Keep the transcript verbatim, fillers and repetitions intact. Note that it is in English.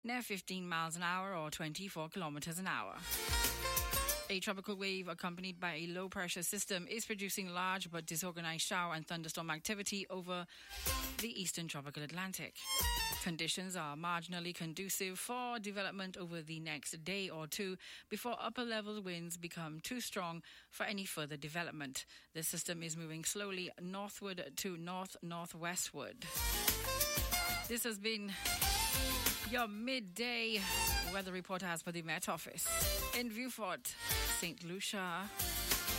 near fifteen miles an hour or twenty-four kilometers an hour. A tropical wave accompanied by a low-pressure system is producing large but disorganized shower and thunderstorm activity over the eastern tropical Atlantic. Conditions are marginally conducive for development over the next day or two before upper-level winds become too strong for any further development. The system is moving slowly northward to north-northwestward. This has been your midday weather report as per the Met Office. In Viewfort, Saint Lucia.